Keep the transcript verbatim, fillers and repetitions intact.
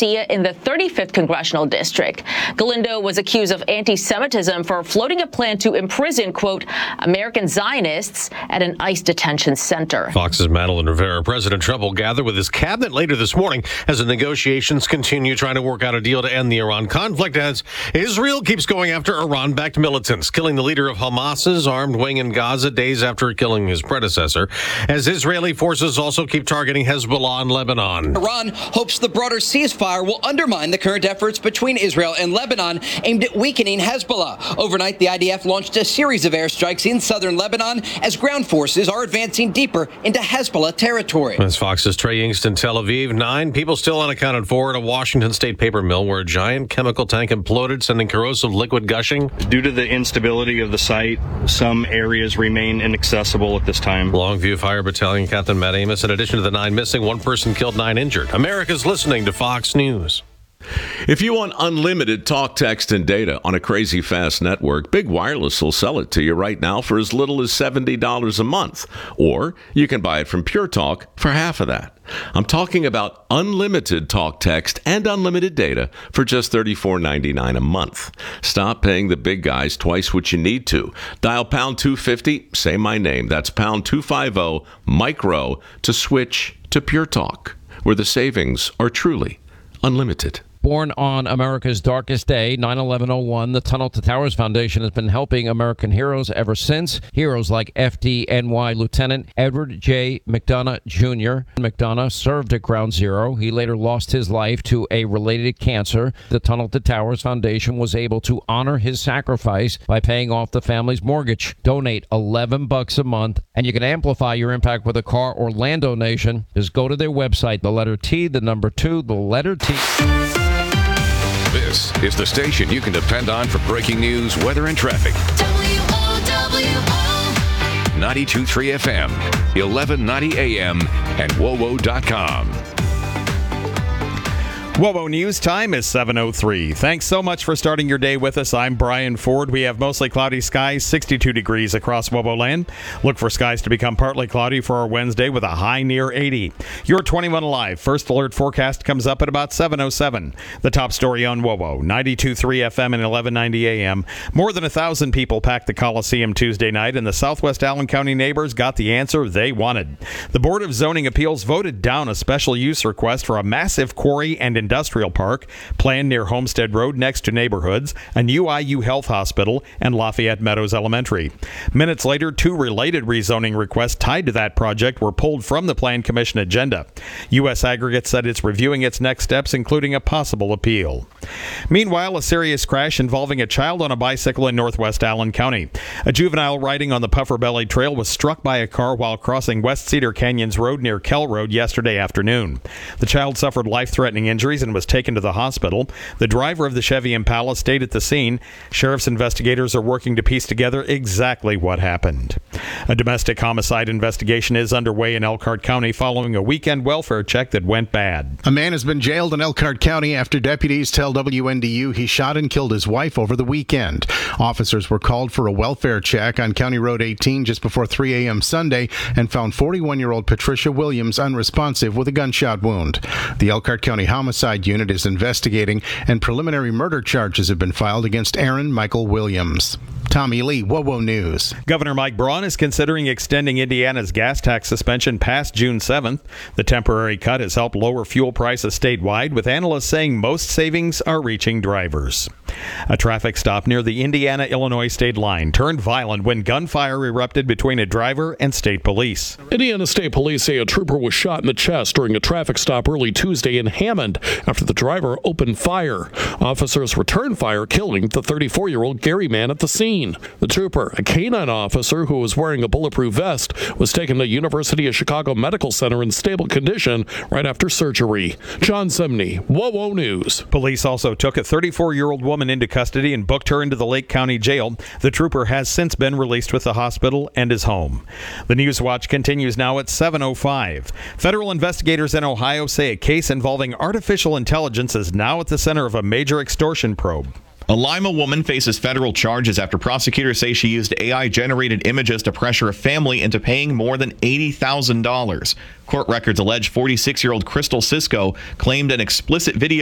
Garcia in the thirty-fifth Congressional District. Galindo was accused of anti-Semitism for floating a plan to imprison, quote, American Zionists at an ICE detention center. Fox's Madeline Rivera. President Trump will gather with his cabinet later this morning as the negotiations continue trying to work out a deal to end the Iran conflict as Israel keeps going after Iran-backed militants, killing the leader of Hamas's armed wing in Gaza days after killing his predecessor, as Israeli forces also keep targeting Hezbollah in Lebanon. Iran hopes the broader ceasefire will undermine the current efforts between Israel and Lebanon aimed at weakening Hezbollah. Overnight, the I D F launched a series of airstrikes in southern Lebanon as ground forces are advancing deeper into Hezbollah territory. As Fox's Trey Yingst in Tel Aviv, nine people still unaccounted for at a Washington state paper mill where a giant chemical tank imploded, sending corrosive liquid gushing. Due to the instability of the site, some areas remain inaccessible at this time. Longview Fire Battalion Captain Matt Amos. In addition to the nine missing, one person killed, nine injured. America's listening to Fox News. If you want unlimited talk, text, and data on a crazy fast network, Big Wireless will sell it to you right now for as little as seventy dollars a month. Or you can buy it from Pure Talk for half of that. I'm talking about unlimited talk, text, and unlimited data for just thirty-four ninety-nine a month. Stop paying the big guys twice what you need to. Dial pound two fifty, say my name. That's pound two fifty, micro, to switch to Pure Talk, where the savings are truly unlimited. Born on America's darkest day, nine eleven oh one, the Tunnel to Towers Foundation has been helping American heroes ever since. Heroes like F D N Y Lieutenant Edward J. McDonough Junior McDonough served at Ground Zero. He later lost his life to a related cancer. The Tunnel to Towers Foundation was able to honor his sacrifice by paying off the family's mortgage. Donate eleven bucks a month, and you can amplify your impact with a car or land donation. Just go to their website, the letter T, the number two, the letter T. This is the station you can depend on for breaking news, weather, and traffic. W O W O ninety-two point three F M, eleven ninety A M, and W O W O dot com. W O W O News time is seven oh three. Thanks so much for starting your day with us. I'm Brian Ford. We have mostly cloudy skies, sixty-two degrees across W O W O land. Look for skies to become partly cloudy for our Wednesday with a high near eighty. Your twenty-one Alive First Alert forecast comes up at about seven oh seven. The top story on W O W O, ninety-two point three F M and eleven ninety A M. More than one thousand people packed the Coliseum Tuesday night, and the Southwest Allen County neighbors got the answer they wanted. The Board of Zoning Appeals voted down a special use request for a massive quarry and industrial park planned near Homestead Road next to neighborhoods, a new I U Health Hospital, and Lafayette Meadows Elementary. Minutes later, two related rezoning requests tied to that project were pulled from the Plan Commission agenda. U S Aggregate said it's reviewing its next steps, including a possible appeal. Meanwhile, a serious crash involving a child on a bicycle in northwest Allen County. A juvenile riding on the Puffer Belly Trail was struck by a car while crossing West Cedar Canyons Road near Kell Road yesterday afternoon. The child suffered life-threatening injuries and was taken to the hospital. The driver of the Chevy Impala stayed at the scene. Sheriff's investigators are working to piece together exactly what happened. A domestic homicide investigation is underway in Elkhart County following a weekend welfare check that went bad. A man has been jailed in Elkhart County after deputies tell W N D U he shot and killed his wife over the weekend. Officers were called for a welfare check on County Road eighteen just before three a.m. Sunday and found forty-one-year-old Patricia Williams unresponsive with a gunshot wound. The Elkhart County Homicide Unit is investigating, and preliminary murder charges have been filed against Aaron Michael Williams. Tommy Lee, W O W O News. Governor Mike Braun is considering extending Indiana's gas tax suspension past June seventh. The temporary cut has helped lower fuel prices statewide, with analysts saying most savings are reaching drivers. A traffic stop near the Indiana-Illinois state line turned violent when gunfire erupted between a driver and state police. Indiana State Police say a trooper was shot in the chest during a traffic stop early Tuesday in Hammond after the driver opened fire. Officers returned fire, killing the thirty-four-year-old Gary Mann at the scene. The trooper, a canine officer who was wearing a bulletproof vest, was taken to University of Chicago Medical Center in stable condition right after surgery. John Semney, W O W O News. Police also took a thirty-four-year-old woman into custody and booked her into the Lake County Jail. The trooper has since been released with the hospital and is home. The News Watch continues now at seven oh five. Federal investigators in Ohio say a case involving artificial intelligence is now at the center of a major extortion probe. A Lima woman faces federal charges after prosecutors say she used A I-generated images to pressure a family into paying more than eighty thousand dollars. Court records allege forty-six-year-old Crystal Cisco claimed an explicit video